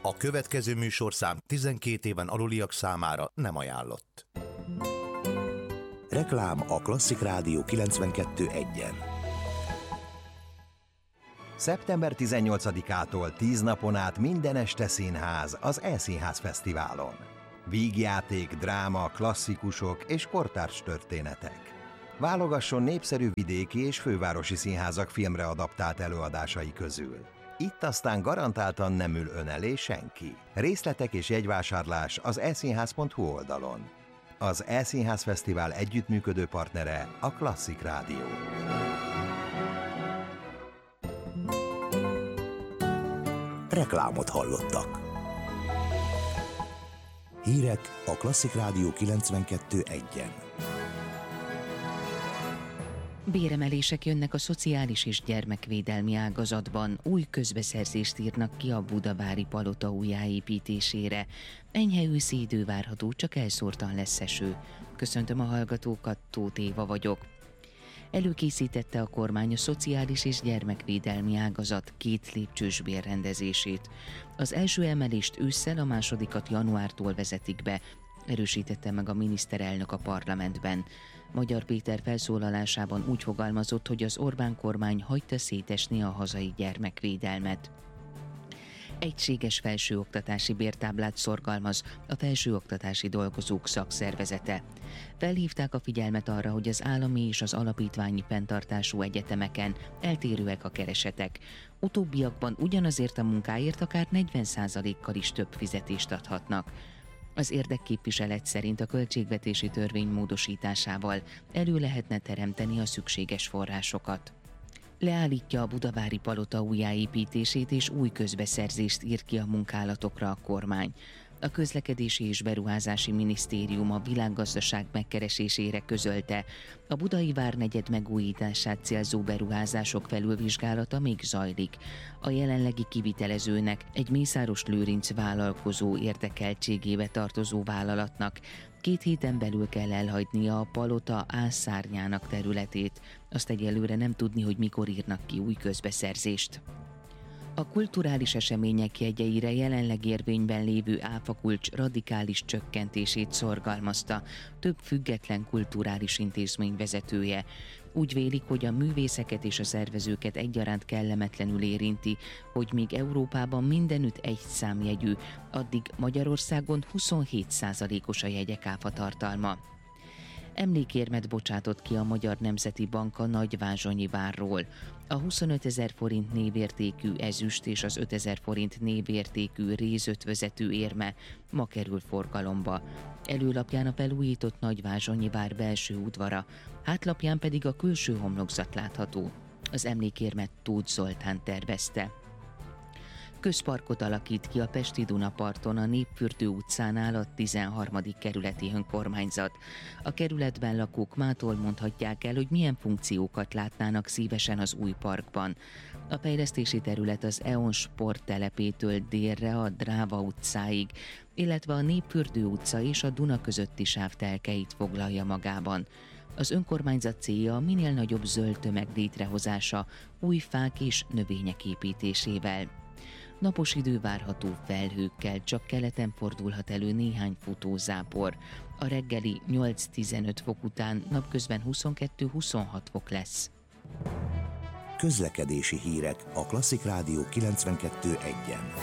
A következő műsorszám 12 éven aluliak számára nem ajánlott. Reklám a Klasszik Rádió 92.1-en. Szeptember 18-ától 10 napon át minden este színház az E-Színház Fesztiválon. Vígjáték, dráma, klasszikusok és kortárs történetek. Válogasson népszerű vidéki és fővárosi színházak filmre adaptált előadásai közül. Itt aztán garantáltan nem ül ön elé senki. Részletek és jegyvásárlás az eszínház.hu oldalon. Az E-Színház Fesztivál együttműködő partnere a Klasszik Rádió. Reklámot hallottak. Hírek a Klasszik Rádió 92.1-en. Béremelések jönnek a szociális és gyermekvédelmi ágazatban, új közbeszerzést írnak ki a budavári palota újjáépítésére. Enyhe őszi idő várható, csak elszórtan lesz eső. Köszöntöm a hallgatókat, Tóth Éva vagyok. Előkészítette a kormány a szociális és gyermekvédelmi ágazat 2 lépcsős bérrendezését. Az első emelést ősszel, a másodikat januártól vezetik be, erősítette meg a miniszterelnök a parlamentben. Magyar Péter felszólalásában úgy fogalmazott, hogy az Orbán kormány hagyta szétesni a hazai gyermekvédelmet. Egységes felsőoktatási bértáblát szorgalmaz a Felsőoktatási Dolgozók Szakszervezete. Felhívták a figyelmet arra, hogy az állami és az alapítványi fenntartású egyetemeken eltérőek a keresetek. Utóbbiakban ugyanazért a munkáért akár 40%-kal is több fizetést adhatnak. Az érdekképviselet szerint a költségvetési törvény módosításával elő lehetne teremteni a szükséges forrásokat. Leállítja a budavári palota újjáépítését és új közbeszerzést ír ki a munkálatokra a kormány. A Közlekedési és Beruházási Minisztérium a világgazdaság megkeresésére közölte, a Budai Várnegyed megújítását célzó beruházások felülvizsgálata még zajlik. A jelenlegi kivitelezőnek, egy Mészáros Lőrinc vállalkozó érdekeltségébe tartozó vállalatnak 2 héten belül kell elhagynia a palota ászárnyának területét. Azt egyelőre nem tudni, hogy mikor írnak ki új közbeszerzést. A kulturális események jegyeire jelenleg érvényben lévő áfakulcs radikális csökkentését szorgalmazta több független kulturális intézmény vezetője. Úgy vélik, hogy a művészeket és a szervezőket egyaránt kellemetlenül érinti, hogy míg Európában mindenütt egy számjegyű, addig Magyarországon 27%-os a jegyek áfatartalma. Emlékérmet bocsátott ki a Magyar Nemzeti Bank a Nagyvázsonyi várról. A 25 000 forint névértékű ezüst és az 5 000 forint névértékű rézötvözetű érme ma kerül forgalomba. Előlapján a felújított Nagyvázsonyi vár belső udvara, hátlapján pedig a külső homlokzat látható. Az emlékérmet Tóth Zoltán tervezte. Közparkot alakít ki a pesti Dunaparton a Népfürdő utcánál a 13. kerületi önkormányzat. A kerületben lakók mától mondhatják el, hogy milyen funkciókat látnának szívesen az új parkban. A fejlesztési terület az EON sporttelepétől délre a Dráva utcáig, illetve a Népfürdő utca és a Duna közötti sáv telkeit foglalja magában. Az önkormányzat célja a minél nagyobb zöld tömeg létrehozása új fák és növények építésével. Napos idő várható felhőkkel, csak keleten fordulhat elő néhány futózápor. A reggeli 8-15 fok után napközben 22-26 fok lesz. Közlekedési hírek a Klasszik Rádió 92.1-en.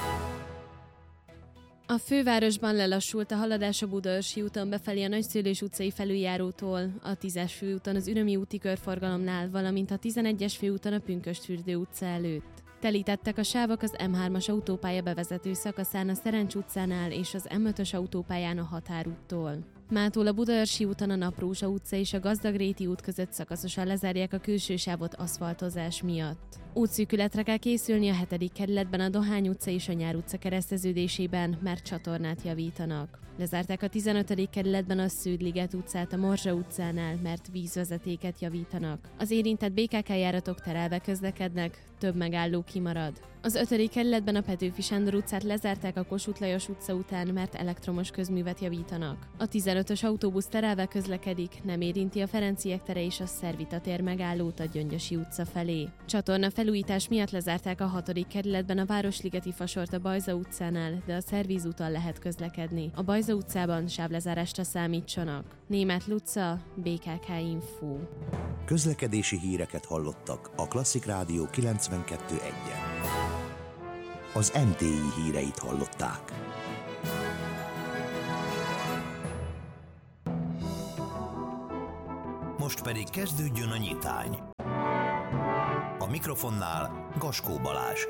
A fővárosban lelassult a haladás a Budaörsi úton befelé a Nagyszőlős utcai felüljárótól, a 10-es főúton az Ürömi úti körforgalomnál, valamint a 11-es főúton a Pünkösdfürdő utca előtt. Telítettek a sávok az M3-as autópálya bevezető szakaszán a Szerencs utcánál és az M5-ös autópályán a Határúttól. Mától a Budaörsi úton a Naprózsa utca és a Gazdagréti út között szakaszosan lezárják a külső sávot aszfaltozás miatt. Útszűkületre kell készülni a 7. kerületben a Dohány utca és a Nyár utca kereszteződésében, mert csatornát javítanak. Lezárták a 15. kerületben a Sződ-liget utcát a Morzsa utcánál, mert vízvezetéket javítanak. Az érintett BKK járatok terelve közlekednek, több megálló kimarad. Az 5. kerületben a Petőfi Sándor utcát lezárták a Kossuth Lajos utca után, mert elektromos közművet javítanak. A 15-ös autóbusz terelve közlekedik, nem érinti a Ferenciek tere és a Szervita tér megállót a Gyöngyösi utca felé. Csatorna felújítás miatt lezárták a 6. kerületben a Városligeti fasort a Bajza utcánál, de a szervízúton lehet közlekedni. A Bajza utcában sávlezárásra számítsanak. Németh Luca, BKK Info. Közlekedési híreket hallottak a Klasszik Rádió 92.1-en. Az MTI híreit hallották. Most pedig kezdődjön a nyitány. A mikrofonnál Gaskó Balázs.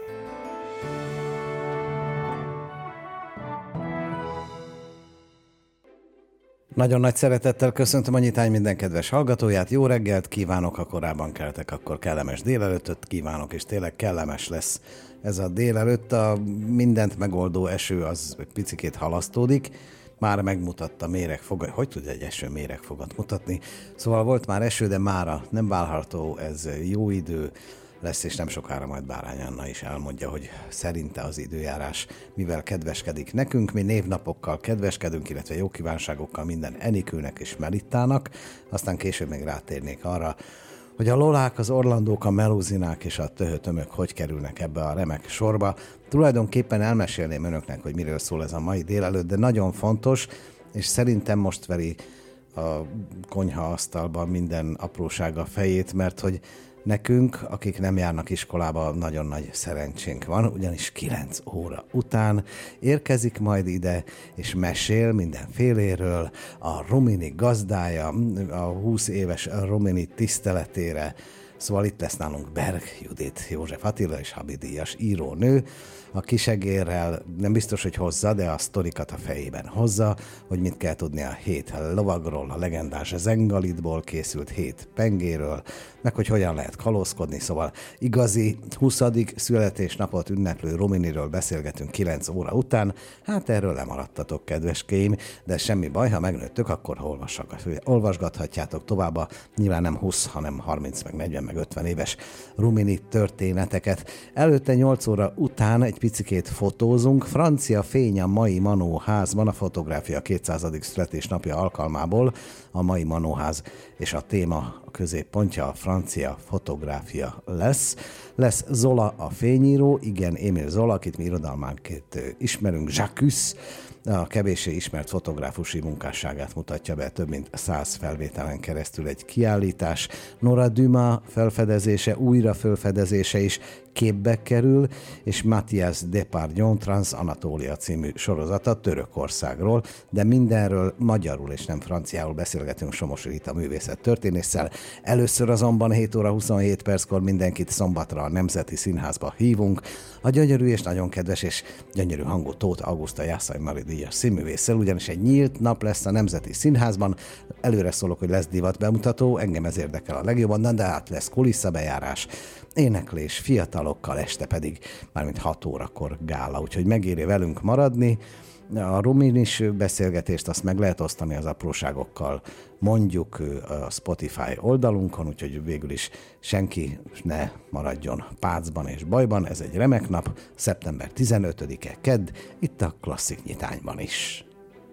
Nagyon nagy szeretettel köszöntöm a nyitány minden kedves hallgatóját, jó reggelt kívánok, ha korábban keltek, akkor kellemes délelőttöt kívánok, és tényleg kellemes lesz ez a délelőtt. A mindent megoldó eső az egy picikét halasztódik, már megmutatta méregfogat, hogy tud egy eső méregfogat mutatni, szóval volt már eső, de mára nem várható, ez jó idő lesz, és nem sokára majd Bárány Anna is elmondja, hogy szerinte az időjárás mivel kedveskedik nekünk. Mi névnapokkal kedveskedünk, illetve jó kívánságokkal minden Enikőnek és Melittának, aztán később még rátérnék arra, hogy a Lolák, az Orlandók, a Melúzinák és a Töhötömök hogy kerülnek ebbe a remek sorba. Tulajdonképpen elmesélném önöknek, hogy miről szól ez a mai délelőtt, de nagyon fontos, és szerintem most veri a konyhaasztalban minden aprósága fejét, mert hogy nekünk, akik nem járnak iskolába, nagyon nagy szerencsénk van, ugyanis 9 óra után érkezik majd ide, és mesél mindenféléről a Rumini gazdája, a 20 éves Rumini tiszteletére. Szóval itt lesz nálunk Berg Judit, József Attila és Habi-díjas írónő, a kisegérrel nem biztos, hogy hozza, de a sztorikat a fejében hozza, hogy mit kell tudni a 7 lovagról, a legendás Zengalitból készült 7 pengéről, meg hogy hogyan lehet kalózkodni, szóval igazi 20. születésnapot ünneplő Ruminiről beszélgetünk 9 óra után. Hát erről lemaradtatok, kedveskéim, de semmi baj, ha megnőttök, akkor olvasgathatjátok tovább, nyilván nem 20, hanem 30, meg 40, meg 50 éves Rumini történeteket. Előtte 8 óra után egy picikét fotózunk. Francia fény a mai Manóházban, a fotográfia 200. születésnapja alkalmából a mai Manóház, és a téma, a középpontja a francia fotográfia lesz. Lesz Zola a fényíró, igen, Émile Zola, akit mi irodalmánként ismerünk, Jacques, a kevéssé ismert fotográfusi munkásságát mutatja be több mint 100 felvételen keresztül egy kiállítás. Nora Dumas felfedezése, újra felfedezése is képbe kerül, és Mathias Depardieu Transzanatólia című sorozata Törökországról, de mindenről magyarul és nem franciául beszélgetünk Somosi Rita művészettörténésszel. Először azonban 7 óra 27 perckor mindenkit szombatra a Nemzeti Színházba hívunk, a gyönyörű és nagyon kedves és gyönyörű hangú Tóth Auguszta Jászai Mari díjas színművésszel, ugyanis egy nyílt nap lesz a Nemzeti Színházban. Előre szólok, hogy lesz divat bemutató, engem ez érdekel a legjobban, de hát lesz kulisszabejárás, éneklés fiatalokkal, este pedig mármint 6 órakor gála, úgyhogy megéri velünk maradni. A Ruminis beszélgetést azt meg lehet osztani az apróságokkal, mondjuk a Spotify oldalunkon, úgyhogy végül is senki ne maradjon pácban és bajban. Ez egy remek nap, szeptember 15-e kedd, itt a Klasszik Nyitányban is.